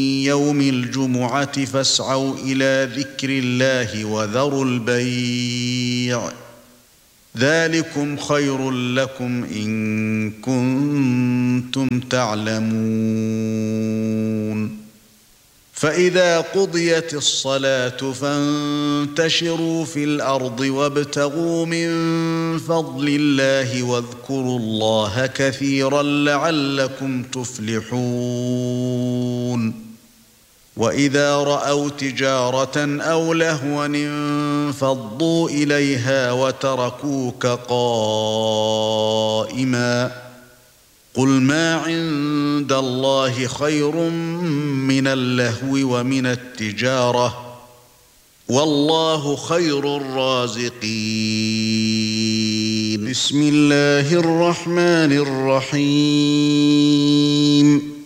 يوم الجمعة فاسعوا إلى ذكر الله وذروا البيع ذلكم خير لكم إن كنتم تعلمون فإذا قضيت الصلاة فانتشروا في الأرض وابتغوا من فضل الله واذكروا الله كثيرا لعلكم تفلحون وإذا رأوا تجارة أو لهوا انفضوا إليها وتركوك قائما قل ما عند الله خير من اللهو ومن التجارة والله خير الرازقين بسم الله الرحمن الرحيم